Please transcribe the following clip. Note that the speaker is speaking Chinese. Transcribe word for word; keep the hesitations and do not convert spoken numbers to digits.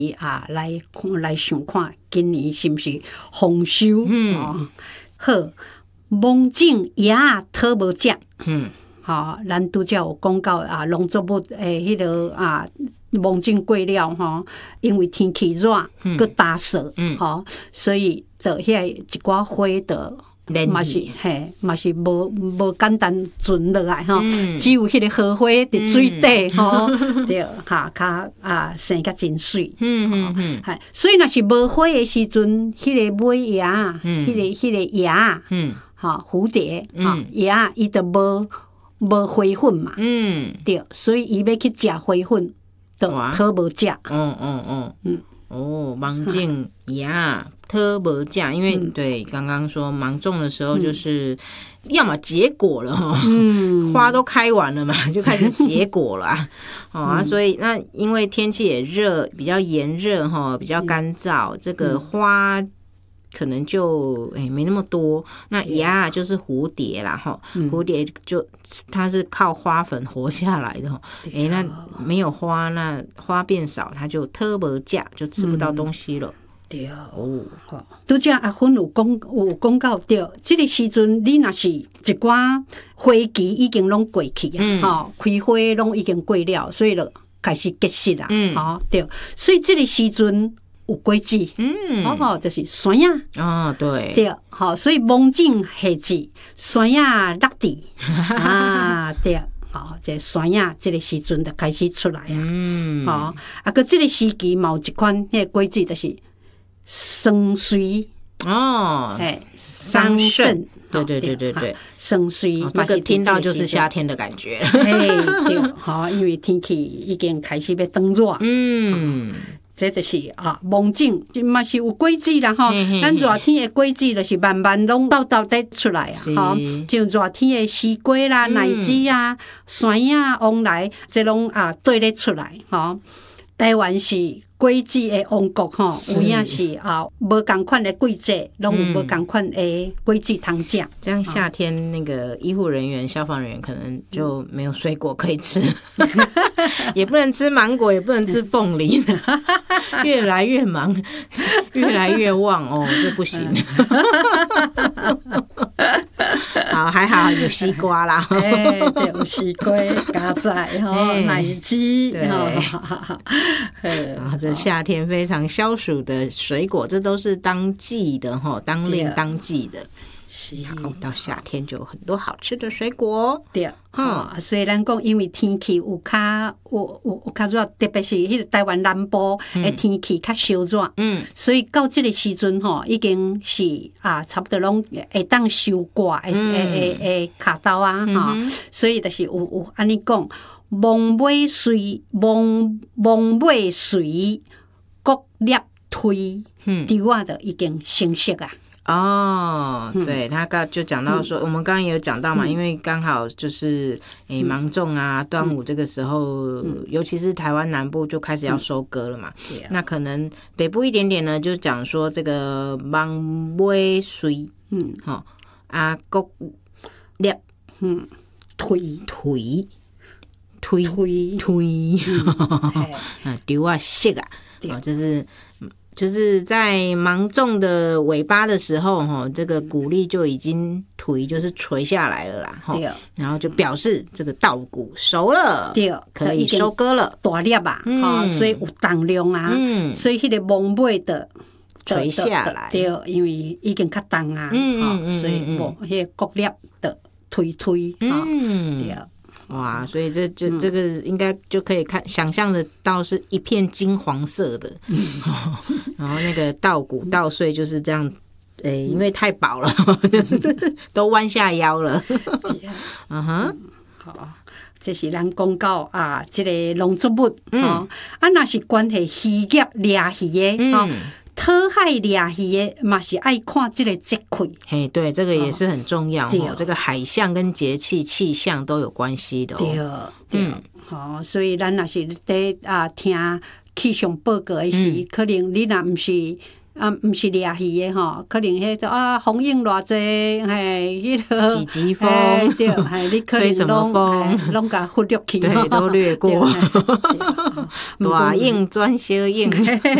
啊来看来想看今年是毋是丰收？嗯，哦、好，芒种叶讨无食。嗯，好、哦，咱拄则有讲到啊，农作物诶，迄、那个啊。芒种过了吼，因为天气热，佮打湿，嗯，吼，所以就遐一寡花的，嘛是嘿，嘛是无无简单存落来吼，只有迄个荷花伫水底吼，对，哈，较啊生较真水，嗯嗯嗯，系，所以若是无花的时阵，迄个尾叶，迄个迄个叶，嗯，哈，蝴蝶，哈，叶伊就无无花粉嘛，嗯，对，所以伊要去食花粉。讨无食， 嗯嗯嗯嗯，哦，芒种叶讨无食，因为、嗯、对刚刚说芒种的时候就是、嗯、要么结果了哈、嗯，花都开完了嘛，就开始结果了啊，哦啊，所以那因为天气也热，比较炎热哈，比较干燥，这个花。可能就哎、欸、没那么多，那芽就是蝴蝶啦哈，蝴蝶就它是靠花粉活下来的哈，哎、欸、那没有花，那花变少，它就特别价就吃不到东西了。嗯、 对哦，拄则阿芬有讲有讲到对，这个时阵你若是一寡花期已经拢过去啊，嗯、吼开花拢已经过了，所以就开始结实啦，嗯，吼对，所以这个时阵。有果子，嗯，好好就是酸呀， 哦，对， 对，好，所以芒种夏季，酸呀落地啊，对，好，这酸呀这个时阵就开始出来啊，嗯，好，啊，个这个时期嘛有一款迄个果子就是桑水哦，哎，桑葚，对对对对对， 桑水， 这个听到就是夏天的感觉， 哎，对，好，因为天气已经开始要转热，嗯。这就是啊，芒种嘛是有果子啦吼，咱热天的果子就是慢慢拢倒倒在出来啊，吼，像热天的西瓜啦、奶子啊、酸啊、往来，这拢啊对咧出来吼。台湾是果子的王国吼，有影是啊，无同款的季节，拢有无同款的果子通食。 这样夏天那个医护人员、消防人员可能就没有水果可以吃，也不能吃芒果，也不能吃凤梨，越来越忙，越来越旺哦，这不行。好，还好有西瓜啦， 哎，对，有西瓜、咖仔吼、奶鸡， 对，啊，这夏天非常消暑的水果，这都是当季的哈，当令当季的。好，到夏天就有很多好吃的水果。 对，嗯，虽然讲因为天气有较有有有较热，特别是迄个台湾南部的天气较烧热，嗯，所以到这个时阵吼，已经是啊，差不多拢会当收割的诶诶诶卡刀啊，哈，所以就是有有安尼讲，芒尾随芒芒尾随各粒推，稻啊就已经成熟啊。 哦，对，他刚就讲到说，嗯、我们刚刚也有讲到嘛，嗯、因为刚好就是诶芒种啊，端午这个时候，嗯、尤其是台湾南部就开始要收割了嘛。嗯、那可能北部一点点呢，就讲说这个芒尾水，嗯，好、哦、啊，各粒，嗯， 推推推推推，啊，丢啊色啊，啊，就是。就是在芒种的尾巴的时候，哈，这个谷粒就已经腿就是垂下来了啦，哈，然后就表示这个稻谷熟了，对，可以收割了， 大粒啊，哈，所以有重量啊，嗯，所以迄个芒尾的垂下来， 对，因为已经较重啊，嗯嗯，所以无迄个谷粒的推推，嗯，对。 哇，所以这这这个应该就可以看想象得到是一片金黄色的，嗯哦、然后那个稻谷稻穗就是这样，诶、欸，因为太饱了，都弯下腰了。嗯哼， 好，这是咱讲到啊，这个农作物，嗯、哦，啊，那是关系渔业掠鱼的，嗯。哦讨海掠鱼的嘛是爱看这个节气， 嘿，对，这个也是很重要哦。这个海象跟节气气象都有关系的哦。对，对，好、嗯，所以咱若是在啊听气象报告的时，嗯、可能你若不是啊，毋是掠鱼的吼，可能迄种啊风影偌济，嘿，迄个几级风， 对，嘿，你可能拢拢甲忽略去， 对，都略过。大影转小影。